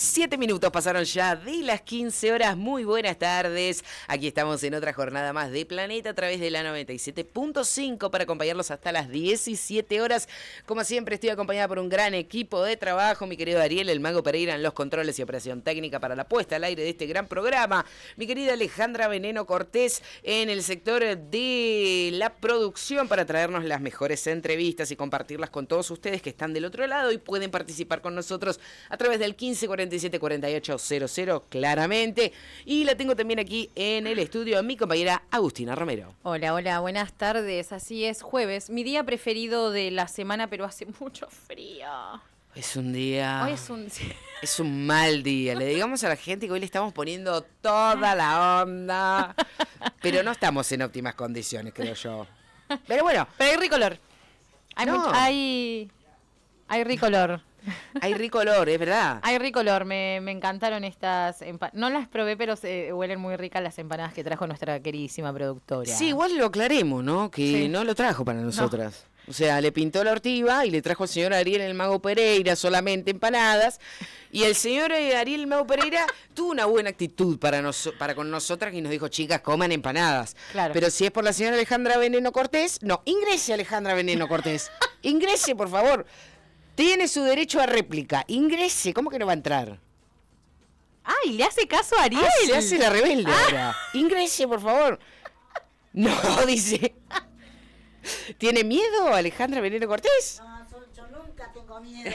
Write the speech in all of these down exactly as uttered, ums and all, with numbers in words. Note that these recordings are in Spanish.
Siete minutos pasaron ya de las quince horas. Muy buenas tardes. Aquí estamos en otra jornada más de Planeta a través de la noventa y siete punto cinco para acompañarlos hasta las diecisiete horas. Como siempre, estoy acompañada por un gran equipo de trabajo. Mi querido Ariel, el Mago Pereira en los controles y operación técnica para la puesta al aire de este gran programa. Mi querida Alejandra Veneno Cortés en el sector de la producción para traernos las mejores entrevistas y compartirlas con todos ustedes que están del otro lado y pueden participar con nosotros a través del quince cuarenta y siete cuarenta y ocho cero cero, claramente. Y la tengo también aquí en el estudio mi compañera Agustina Romero. Hola, hola, buenas tardes. Así es, jueves, mi día preferido de la semana, pero hace mucho frío. Es un día... Hoy es un... Es un mal día. Le digamos a la gente que hoy le estamos poniendo toda la onda, pero no estamos en óptimas condiciones, creo yo. Pero bueno. Pero hay ricolor. Hay, no. mucho, hay, hay ricolor. Hay rico olor, es verdad. Hay rico olor, me, me encantaron estas empanadas. No las probé, pero se huelen muy ricas las empanadas que trajo nuestra queridísima productora. Sí, igual lo aclaremos, ¿no? Que sí. No lo trajo para nosotras. No. O sea, le pintó la ortiva y le trajo al señor Ariel el Mago Pereira solamente empanadas. Y el señor Ariel el Mago Pereira tuvo una buena actitud para, nos, para con nosotras y nos dijo, chicas, coman empanadas. Claro. Pero si es por la señora Alejandra Veneno Cortés, no, ingrese Alejandra Veneno Cortés. Ingrese, por favor. Tiene su derecho a réplica. Ingrese, ¿cómo que no va a entrar? ¡Ay, le hace caso a Ariel! ¡Ay, le hace la rebelde ah. ahora! Ingrese, por favor. No, dice. ¿Tiene miedo Alejandra Veneno Cortés? No, yo nunca tengo miedo.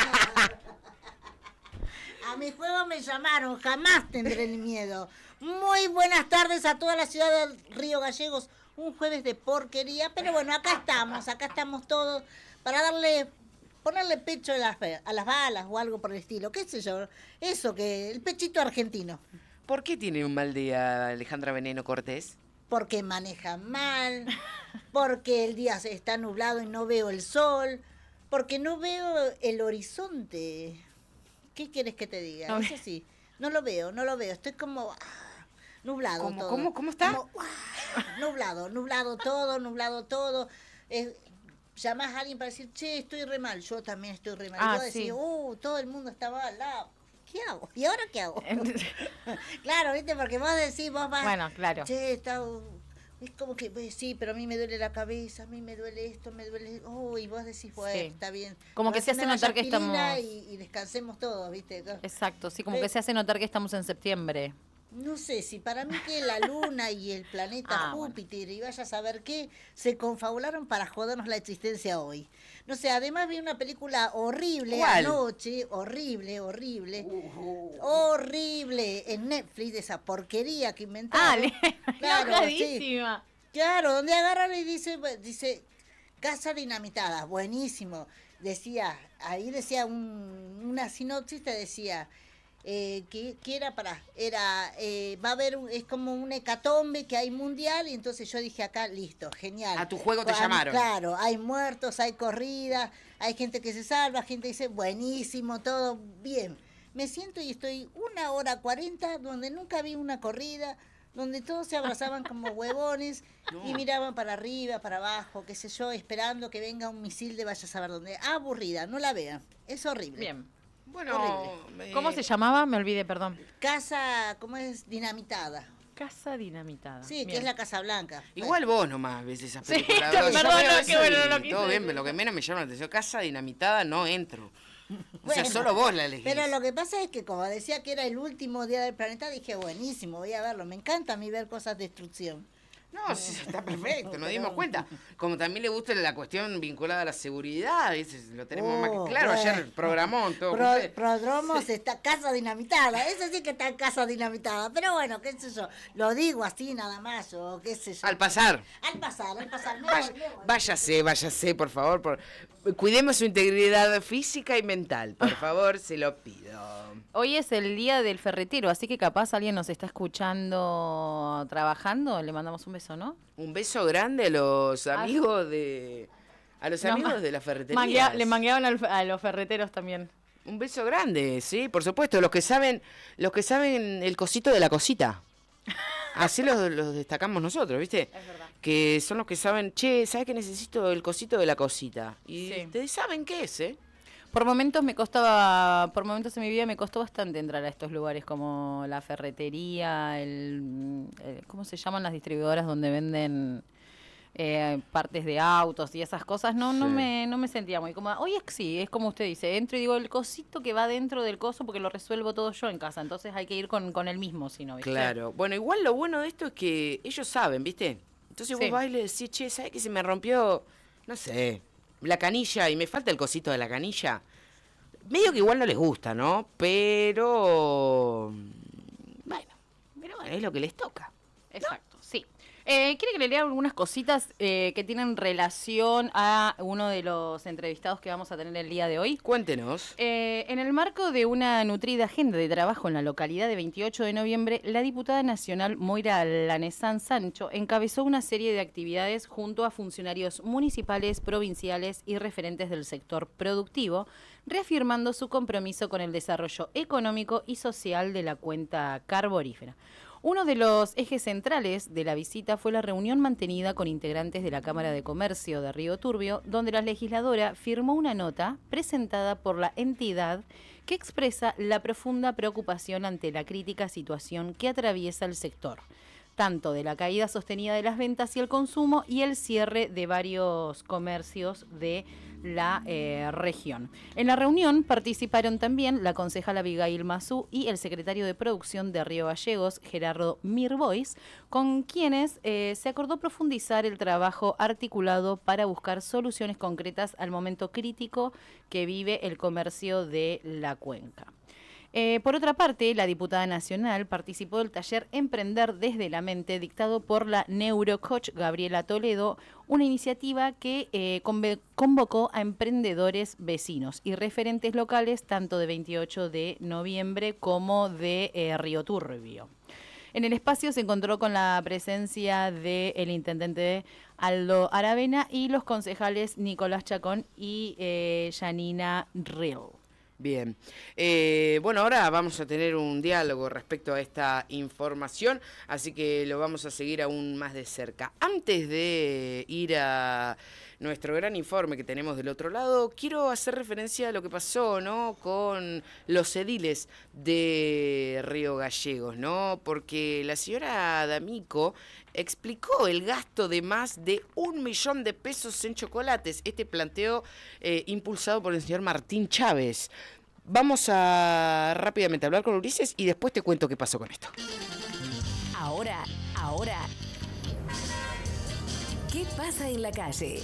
A mi juego me llamaron, jamás tendré el miedo. Muy buenas tardes a toda la ciudad de Río Gallegos. Un jueves de porquería, pero bueno, acá estamos, acá estamos todos para darle... ponerle pecho a las, a las balas o algo por el estilo, qué sé yo, eso, que el pechito argentino. ¿Por qué tiene un mal día Alejandra Veneno Cortés? Porque maneja mal, porque el día está nublado y no veo el sol, porque no veo el horizonte. ¿Qué quieres que te diga? No, eso sí, no lo veo, no lo veo, estoy como ah, nublado ¿Cómo, todo. ¿Cómo, cómo está? Como, ah, nublado, nublado todo, nublado todo. Eh, llamás a alguien para decir, che, estoy re mal, yo también estoy re mal. Ah, y vos decís, sí. uh, todo el mundo está mal, no, ¿qué hago? ¿Y ahora qué hago? Claro, ¿viste? Porque vos decís, vos vas, bueno, claro. Che, está, es como que, pues, sí, pero a mí me duele la cabeza, a mí me duele esto, me duele, oh, y vos decís, bueno, sí. Está bien. Como que se hace notar que estamos... Y, y descansemos todos, ¿viste? Exacto, sí, como que se hace notar que estamos en septiembre. No sé, si para mí que la luna y el planeta ah, Júpiter bueno. y vaya a saber qué, se confabularon para jodernos la existencia hoy. No sé, además vi una película horrible ¿Cuál? Anoche, horrible, horrible, uh-huh. horrible, en Netflix, esa porquería que inventaron. Ah, claro, sí. Claro, donde agarran y dice, dice, casa dinamitada, buenísimo. Decía, ahí decía un, una sinopsis, te decía... Eh, que, que era para era eh, va a haber un, es como un hecatombe que hay mundial y entonces yo dije acá listo, genial. A tu juego te a, llamaron. Claro, hay muertos, hay corridas, hay gente que se salva, gente que dice buenísimo, todo bien. Me siento y estoy una hora cuarenta donde nunca vi una corrida, donde todos se abrazaban como huevones no. y miraban para arriba, para abajo, qué sé yo, esperando que venga un misil de vaya a saber dónde. Aburrida, no la vean, es horrible. Bien. Bueno, me... ¿cómo se llamaba? Me olvidé, perdón. Casa, ¿cómo es? Dinamitada. Casa dinamitada. Sí, bien. Que es la Casa Blanca. Igual bueno. Vos nomás ves esas películas. Sí, perdón, no, qué bueno, no lo quise. Todo bien, lo que menos me llama la atención, Casa dinamitada, no entro. O bueno, sea, solo vos la elegís. Pero lo que pasa es que como decía que era el último día del planeta, dije, buenísimo, voy a verlo. Me encanta a mí ver cosas de destrucción. No, sí, está perfecto, nos dimos cuenta. Como también le gusta la cuestión vinculada a la seguridad, ese lo tenemos oh, más que claro. Bueno. Ayer programó todo. Pro, Prodromos sí. Está casa dinamitada, eso sí que está en casa dinamitada. Pero bueno, qué sé yo, lo digo así nada más, o qué sé yo. Al pasar. Al pasar, al pasar. Me Vaya, voy, me voy. Váyase, váyase, por favor. Por, cuidemos su integridad física y mental, por favor, se lo pido. Hoy es el día del ferretero, así que capaz alguien nos está escuchando trabajando, le mandamos un beso, ¿no? Un beso grande a los amigos ah, de a los amigos no, de la ferretería. Manguea, le mangueaban al, a los ferreteros también. Un beso grande, sí, por supuesto, los que saben, los que saben el cosito de la cosita. Así los, los destacamos nosotros, ¿viste? Es verdad. Que son los que saben, che, ¿sabes que necesito el cosito de la cosita? Y sí. te saben qué es, ¿eh? Por momentos me costaba, por momentos en mi vida me costó bastante entrar a estos lugares como la ferretería, el, el ¿cómo se llaman las distribuidoras donde venden eh, partes de autos y esas cosas? No, Sí. no me, no me sentía muy cómoda. Hoy es que sí, es como usted dice, entro y digo el cosito que va dentro del coso porque lo resuelvo todo yo en casa, entonces hay que ir con, con el mismo, si no, ¿viste? Claro. Bueno, igual lo bueno de esto es que ellos saben, ¿viste? Entonces Sí. vos vas y le decís, che, ¿sabes que se me rompió, no sé, la canilla y me falta el cosito de la canilla? Medio que igual no les gusta, ¿no? Pero... Bueno, pero bueno, es lo que les toca. Exacto, sí. Eh, ¿Quiere que le lea algunas cositas eh, que tienen relación a uno de los entrevistados que vamos a tener el día de hoy? Cuéntenos. Eh, en el marco de una nutrida agenda de trabajo en la localidad de veintiocho de noviembre, la diputada nacional Moira Lanesán Sancho encabezó una serie de actividades junto a funcionarios municipales, provinciales y referentes del sector productivo, reafirmando su compromiso con el desarrollo económico y social de la cuenca carbonífera. Uno de los ejes centrales de la visita fue la reunión mantenida con integrantes de la Cámara de Comercio de Río Turbio, donde la legisladora firmó una nota presentada por la entidad que expresa la profunda preocupación ante la crítica situación que atraviesa el sector, tanto de la caída sostenida de las ventas y el consumo y el cierre de varios comercios de la eh, región. En la reunión participaron también la concejala Abigail Mazú y el secretario de Producción de Río Gallegos, Gerardo Mirbois, con quienes eh, se acordó profundizar el trabajo articulado para buscar soluciones concretas al momento crítico que vive el comercio de la cuenca. Eh, por otra parte, la diputada nacional participó del taller Emprender desde la Mente, dictado por la neurocoach Gabriela Toledo, una iniciativa que eh, convocó a emprendedores vecinos y referentes locales, tanto de veintiocho de noviembre como de eh, Río Turbio. En el espacio se encontró con la presencia del intendente Aldo Aravena y los concejales Nicolás Chacón y eh, Janina Rill. Bien. Eh, bueno, ahora vamos a tener un diálogo respecto a esta información, así que lo vamos a seguir aún más de cerca. Antes de ir a nuestro gran informe que tenemos del otro lado, quiero hacer referencia a lo que pasó, ¿no?, con los ediles de Río Gallegos, ¿no? Porque la señora D'Amico explicó el gasto de más de un millón de pesos en chocolates. Este planteo eh, impulsado por el señor Martín Chávez. Vamos a rápidamente hablar con Ulises y después te cuento qué pasó con esto. Ahora, ahora, ¿qué pasa en la calle?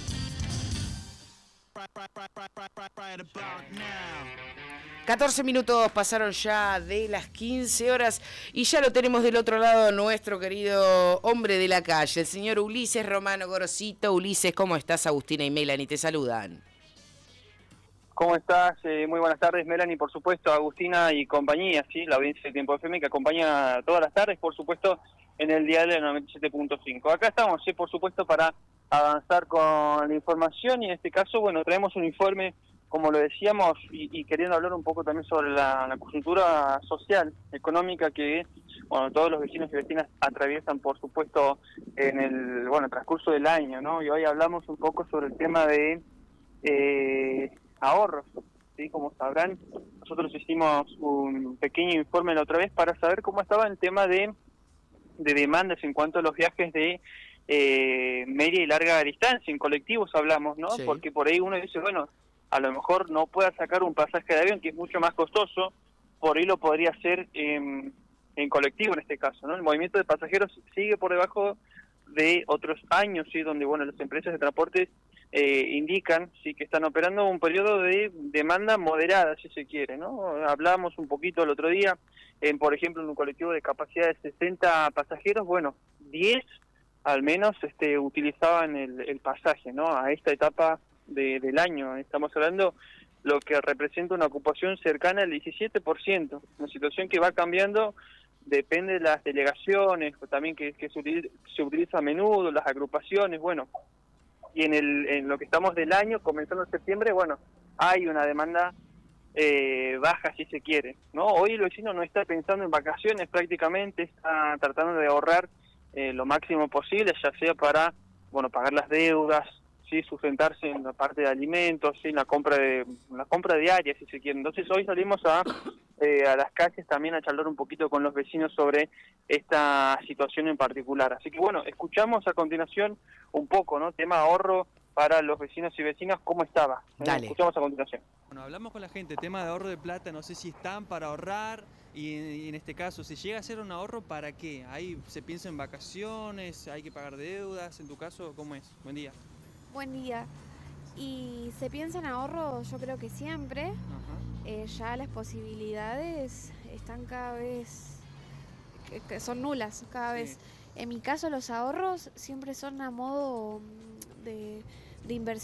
catorce minutos pasaron ya de las quince horas y ya lo tenemos del otro lado nuestro querido hombre de la calle, el señor Ulises Romano Gorosito. Ulises, ¿cómo estás? Agustina y Melanie te saludan. ¿Cómo estás? Eh, muy buenas tardes, Melanie, por supuesto, Agustina y compañía, sí, la audiencia de Tiempo F M que acompaña todas las tardes, por supuesto, en el dial de noventa y siete punto cinco. Acá estamos, sí, por supuesto, para avanzar con la información y en este caso, bueno, traemos un informe, como lo decíamos, y, y queriendo hablar un poco también sobre la, la coyuntura social, económica que, bueno, todos los vecinos y vecinas atraviesan, por supuesto, en el, bueno, transcurso del año, ¿no? Y hoy hablamos un poco sobre el tema de eh, ahorros, ¿sí? Como sabrán, nosotros hicimos un pequeño informe la otra vez para saber cómo estaba el tema de, de demandas en cuanto a los viajes de eh, media y larga distancia, en colectivos hablamos, ¿no? Sí. Porque por ahí uno dice, bueno, a lo mejor no pueda sacar un pasaje de avión, que es mucho más costoso, por ahí lo podría hacer en, en colectivo en este caso, ¿no? El movimiento de pasajeros sigue por debajo de otros años, ¿sí? Donde, bueno, las empresas de transporte eh, indican, sí, que están operando un periodo de demanda moderada, si se quiere, ¿no? Hablábamos un poquito el otro día, en, por ejemplo, en un colectivo de capacidad de sesenta pasajeros, bueno, diez al menos este, utilizaban el, el pasaje, ¿no? A esta etapa de, del año, estamos hablando lo que representa una ocupación cercana al diecisiete por ciento, una situación que va cambiando, depende de las delegaciones, también que, que se, utiliza, se utiliza a menudo, las agrupaciones, bueno, y en, el, en lo que estamos del año, comenzando en septiembre, bueno, hay una demanda eh, baja si se quiere, ¿no? Hoy el vecino no está pensando en vacaciones prácticamente, está tratando de ahorrar eh, lo máximo posible, ya sea para, bueno, pagar las deudas, sí, ¿sí? Sustentarse en la parte de alimentos, ¿sí? En la compra de en la compra diaria, si se quiere. Entonces hoy salimos a, eh, a las calles también a charlar un poquito con los vecinos sobre esta situación en particular. Así que bueno, escuchamos a continuación un poco, ¿no? Tema ahorro para los vecinos y vecinas, ¿cómo estaba? ¿Eh? Dale. Escuchamos a continuación. Bueno, hablamos con la gente, tema de ahorro de plata, no sé si están para ahorrar y, y en este caso, si llega a ser un ahorro, ¿para qué? Ahí se piensa en vacaciones, hay que pagar deudas, en tu caso, ¿cómo es? Buen día. Buen día. Y se piensa en ahorro, yo creo que siempre. Ajá. Eh, ya las posibilidades están cada vez, que, que son nulas cada Sí. vez. En mi caso los ahorros siempre son a modo de, de inversión.